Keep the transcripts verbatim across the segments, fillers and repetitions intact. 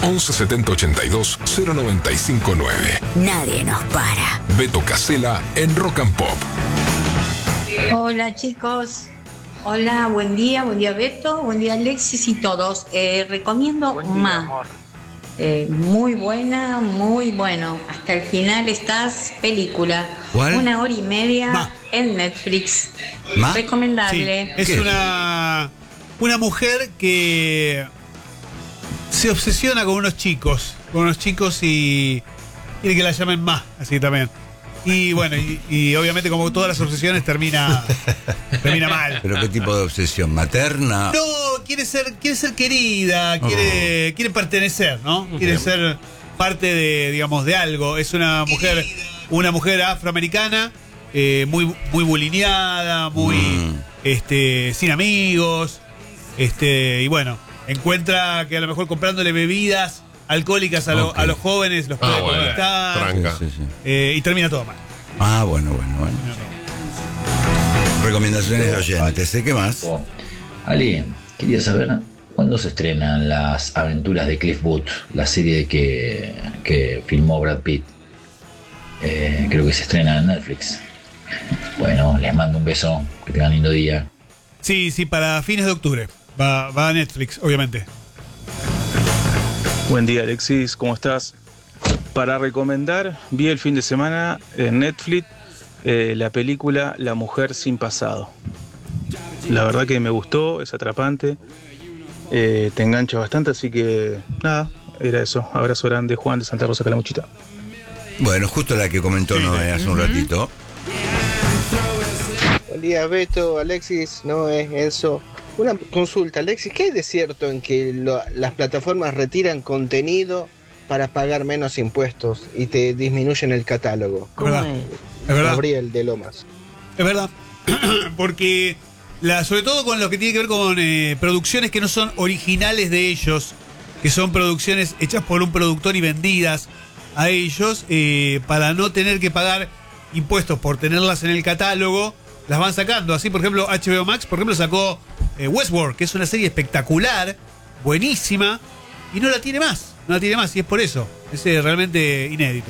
once setenta ochenta y dos cero noventa y cinco nueve. Nadie nos para. Beto Casella en Rock and Pop. Hola chicos, hola, buen día, buen día Beto, buen día Alexis y todos. Eh, recomiendo más. Eh, muy buena, muy bueno. Hasta el final estás película. ¿Cuál? Una hora y media Ma. en Netflix. ¿Ma? Recomendable. Sí, es una, una mujer que se obsesiona con unos chicos, con unos chicos y quiere que la llamen más, así también. Y bueno, y, y obviamente como todas las obsesiones termina termina mal. ¿Pero qué tipo de obsesión? ¿Materna? No, quiere ser, quiere ser querida, quiere, quiere pertenecer, ¿no? Quiere ser parte de, digamos, de algo. Es una mujer, una mujer afroamericana, eh, muy, muy bulineada, muy Mm. este, sin amigos. Este, y bueno, encuentra que a lo mejor comprándole bebidas alcohólicas a, lo- Ok. a los jóvenes los puede Ah, bueno, conquistar. tranca. Sí, sí. Eh, y termina todo mal. Ah, bueno, bueno, bueno. Recomendaciones de oyentes. ¿eh? ¿Qué más? Oh, Ali, quería saber cuándo se estrenan las aventuras de Cliff Booth, la serie que, que filmó Brad Pitt. Eh, creo que se estrena en Netflix. Bueno, les mando un beso, que tengan lindo día. Sí, sí, para fines de octubre. Va, va a Netflix, obviamente. Buen día Alexis, ¿cómo estás? Para recomendar, vi el fin de semana en Netflix eh, la película La Mujer Sin Pasado. La verdad que me gustó, es atrapante, eh, te engancha bastante, así que nada, era eso. Abrazo grande, Juan de Santa Rosa Calamuchita. Bueno, justo la que comentó Noé hace un ratito. Buen día, Beto, Alexis, no es Enzo. Una consulta, Alexis, ¿qué hay de cierto en que lo- las plataformas retiran contenido para pagar menos impuestos y te disminuyen el catálogo? Es verdad. Es verdad. Gabriel de Lomas. Es verdad. Porque, la, sobre todo con lo que tiene que ver con eh, producciones que no son originales de ellos, que son producciones hechas por un productor y vendidas a ellos, eh, para no tener que pagar impuestos por tenerlas en el catálogo, las van sacando. Así, por ejemplo, H B O Max, por ejemplo, sacó eh, Westworld, que es una serie espectacular, buenísima, y no la tiene más. No la tiene más, y es por eso. Es eh, realmente inédito.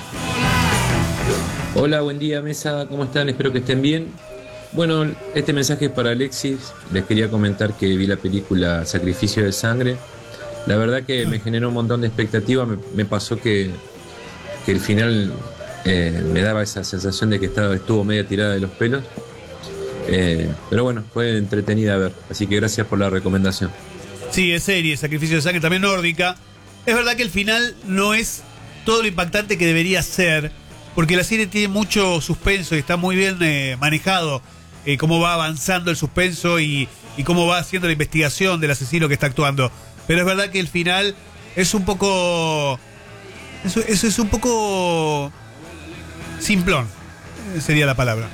Hola, buen día mesa, ¿cómo están? Espero que estén bien. Bueno, este mensaje es para Alexis. Les quería comentar que vi la película Sacrificio de Sangre. La verdad que me generó un montón de expectativa. Me, me pasó que, que el final eh, me daba esa sensación de que estaba, estuvo media tirada de los pelos. Eh, pero bueno, fue entretenida a ver. Así que gracias por la recomendación. Sí, es serie, Sacrificio de Sangre, también nórdica. Es verdad que el final no es todo lo impactante que debería ser, porque la serie tiene mucho suspenso y está muy bien eh, manejado, eh, cómo va avanzando el suspenso y, y cómo va haciendo la investigación del asesino que está actuando. Pero es verdad que el final es un poco... Eso, eso es un poco... simplón, eh, sería la palabra.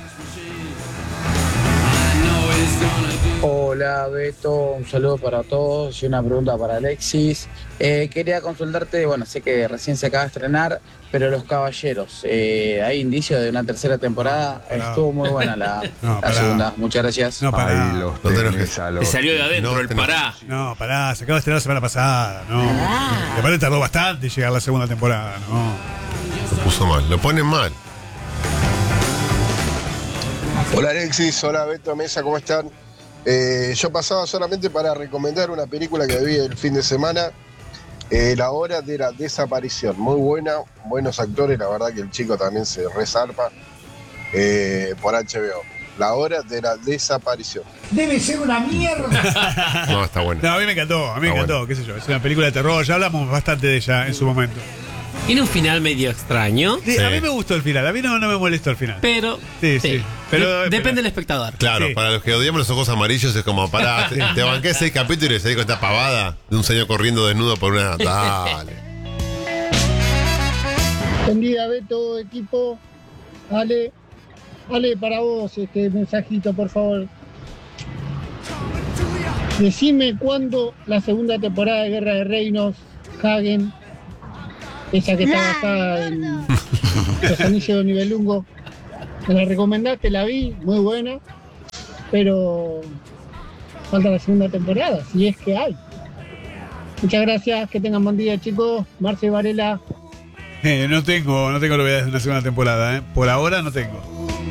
Hola Beto, un saludo para todos y una pregunta para Alexis. Eh, quería consultarte, bueno, sé que recién se acaba de estrenar, pero Los Caballeros, eh, ¿hay indicios de una tercera temporada? Estuvo muy buena la, No, la pará. segunda, muchas gracias. No, pará. Ahí los tenés a los- Te salió de adentro no el tenés- pará. No, pará, se acaba de estrenar la semana pasada, no. Y aparte tardó bastante en llegar la segunda temporada, no. Lo puso mal, lo ponen mal. Hola Alexis, hola Beto, Mesa, ¿cómo están? Eh, yo pasaba solamente para recomendar una película que vi el fin de semana, eh, La Hora de la Desaparición. Muy buena, buenos actores, la verdad que el chico también se resarpa, eh, por H B O. La Hora de la Desaparición. Debe ser una mierda. No, está bueno. No, a mí me encantó, a mí me Está encantó, bueno. qué sé yo, es una película de terror, ya hablamos bastante de ella en su momento. Tiene un final medio extraño, Sí, Sí. A mí me gustó el final, a mí no, no me molestó el final. pero, Sí, sí, pero- De- pero- depende del espectador. Claro, Sí. para los que odiamos los ojos amarillos es como, pará, te, te banqué seis capítulos y salí con esta pavada de un señor corriendo desnudo por una... Dale. Buen día, Beto, equipo. Ale, Ale, para vos este mensajito, por favor. Decime cuándo la segunda temporada de Guerra de Reinos, Hagen, esa que está basada en Los Anillos de Nibelungo. Me la recomendaste, la vi, muy buena, pero falta la segunda temporada, si es que hay. Muchas gracias, que tengan buen día, chicos. Marce Varela. Eh, no tengo, no tengo novedades de una segunda temporada, ¿eh? Por ahora no tengo.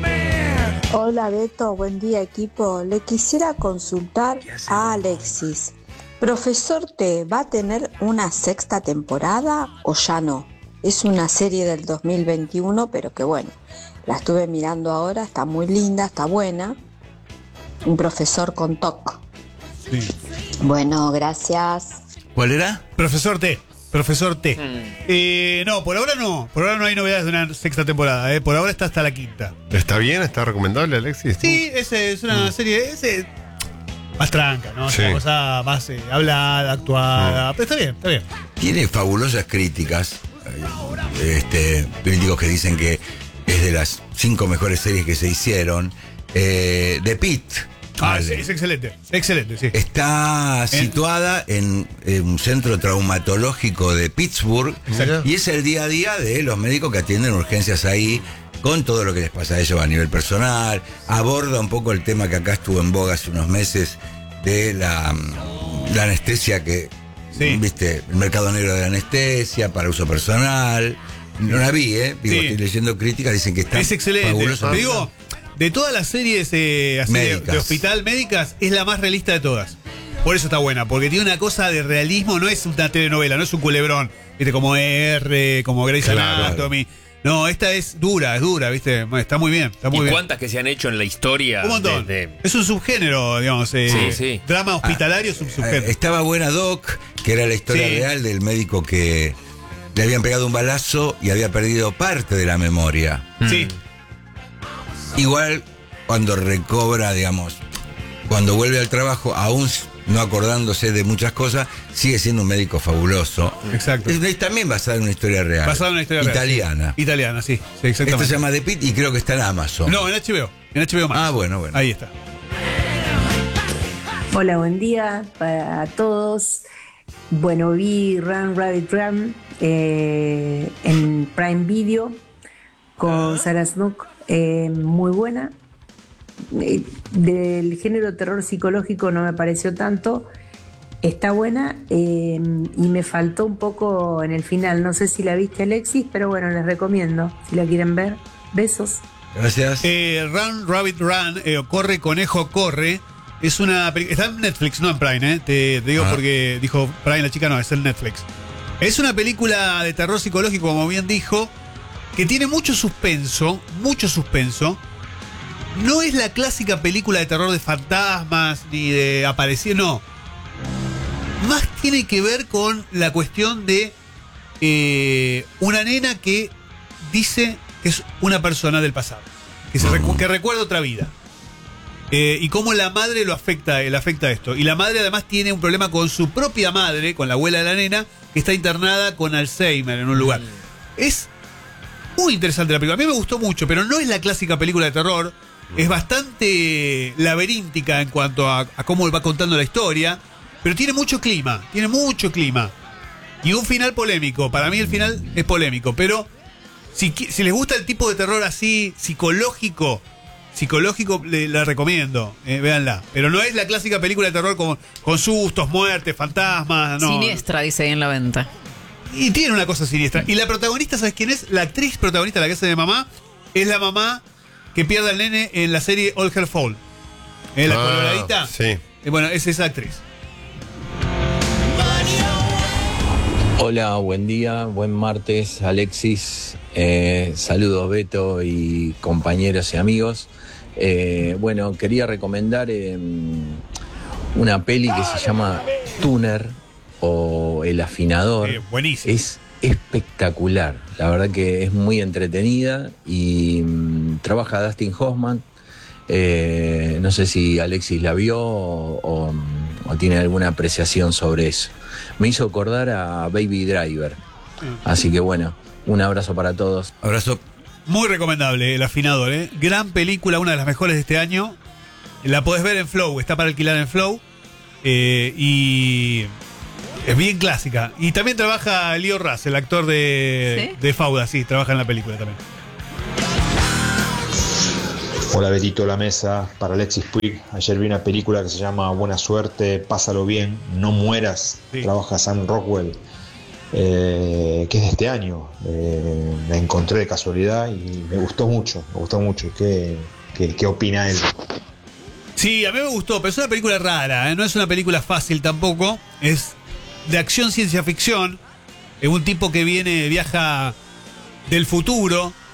Hola Beto, buen día equipo. Le quisiera consultar a Alexis. ¿Profesor T va a tener una sexta temporada o ya no? Es una serie del dos mil veintiuno, pero que bueno, la estuve mirando ahora, está muy linda, está buena. Un profesor con T O C. Sí. Bueno, gracias. ¿Cuál era? Profesor T. Profesor T. Mm. Eh, no, por ahora no. Por ahora no hay novedades de una sexta temporada. Eh. Por ahora está hasta la quinta. ¿Está bien? ¿Está recomendable, Alexis? Sí, ese es una mm. serie ese, más tranca, ¿no? Sí. Una cosa más eh, hablada, actuada. Mm. Pero está bien, está bien. Tiene fabulosas críticas. Este, críticos que dicen que es de las cinco mejores series que se hicieron. Eh, The Pitt. Ah, es, es excelente, excelente, sí. Está situada en, en un centro traumatológico de Pittsburgh. Exacto. Y es el día a día de los médicos que atienden urgencias ahí, con todo lo que les pasa a ellos a nivel personal. Aborda un poco el tema que acá estuvo en boga hace unos meses de la, la anestesia que, sí. viste, el mercado negro de la anestesia para uso personal. No la vi, ¿eh? Digo, sí. Estoy leyendo críticas, dicen que está es excelente. fabuloso. Te digo, de todas las series eh, así de, de hospital médicas, es la más realista de todas. Por eso está buena, porque tiene una cosa de realismo, no es una telenovela, no es un culebrón, viste, como R, como Grey's claro, Anatomy. Claro. No, esta es dura, es dura, viste, está muy bien, está muy ¿Y bien. cuántas que se han hecho en la historia? Un montón. De, de... Es un subgénero, digamos, eh, sí, sí. drama hospitalario ah, es un subgénero. Eh, estaba buena Doc, que era la historia sí. real del médico que le habían pegado un balazo y había perdido parte de la memoria. Sí. Igual cuando recobra, digamos, cuando vuelve al trabajo, aún no acordándose de muchas cosas, sigue siendo un médico fabuloso. Exacto. Es, es también basada en una historia real. Basada en una historia italiana. real. Sí. Italiana, sí, sí, exactamente. Esto se llama The Pitt y creo que está en Amazon. No, en H B O. En H B O Max. Ah, bueno, bueno. Ahí está. Hola, buen día para todos. Bueno, vi Run Rabbit Run eh, en Prime Video con Sarah Snook, eh, muy buena. Eh, del género terror psicológico no me pareció tanto, está buena eh, y me faltó un poco en el final, no sé si la viste Alexis, pero bueno, les recomiendo si la quieren ver. Besos. Gracias. eh, Run Rabbit Run, eh, Corre Conejo Corre, es una película, está en Netflix, no en Prime, eh. te, te digo ah. porque dijo Prime la chica, no, es en Netflix. Es una película de terror psicológico, como bien dijo, que tiene mucho suspenso, mucho suspenso. No es la clásica película de terror de fantasmas ni de aparecer, no. Más tiene que ver con la cuestión de eh, una nena que dice que es una persona del pasado, que, se recu- que recuerda otra vida. Eh, y cómo la madre lo afecta, le afecta esto. Y la madre además tiene un problema con su propia madre, con la abuela de la nena, que está internada con Alzheimer en un lugar. Es muy interesante la película. A mí me gustó mucho, pero no es la clásica película de terror. Es bastante laberíntica en cuanto a, a cómo va contando la historia, pero tiene mucho clima, tiene mucho clima. Y un final polémico. Para mí el final es polémico, pero si, si les gusta el tipo de terror así, psicológico, psicológico, le, la recomiendo, eh, véanla. Pero no es la clásica película de terror con, con sustos, muertes, fantasmas, no. Siniestra, dice ahí en la venta. Y tiene una cosa siniestra. Y la protagonista, ¿sabes quién es? La actriz protagonista, la que hace de mamá, es la mamá que pierde al nene en la serie All Her Fall. ¿Eh? La ah, coloradita. Sí. Eh, bueno, es esa actriz. Hola, buen día, buen martes, Alexis. Eh, saludos, Beto y compañeros y amigos. Eh, bueno, quería recomendar eh, una peli que se llama Tuner o El Afinador. Eh, buenísimo. Es espectacular, la verdad que es muy entretenida y mmm, trabaja Dustin Hoffman. Eh, no sé si Alexis la vio o, o, o tiene alguna apreciación sobre eso. Me hizo acordar a Baby Driver. Así que bueno, un abrazo para todos. Abrazo. Muy recomendable, El Afinador, ¿eh? Gran película, una de las mejores de este año. La podés ver en Flow, está para alquilar en Flow. Eh, y es bien clásica. Y también trabaja Leo Russ, el actor de, ¿sí? de Fauda, sí, trabaja en la película también. Hola Betito, la mesa, para Alexis Puig. Ayer vi una película que se llama Buena Suerte, Pásalo Bien, No Mueras. Sí. Trabaja Sam Rockwell, eh, que es de este año. Eh, la encontré de casualidad y me gustó mucho, me gustó mucho. ¿Qué, qué, qué opina él? Sí, a mí me gustó, pero es una película rara, ¿eh? No es una película fácil tampoco. Es de acción ciencia ficción. Es un tipo que viene, viaja del futuro